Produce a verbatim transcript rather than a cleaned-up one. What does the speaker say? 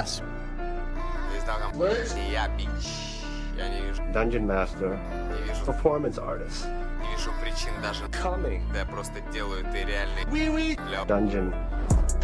ass. Я бич. Я не вижу, Dungeon Master, не вижу, performance artist, не вижу причин даже, coming, да я просто делаю ты реальный. Dungeon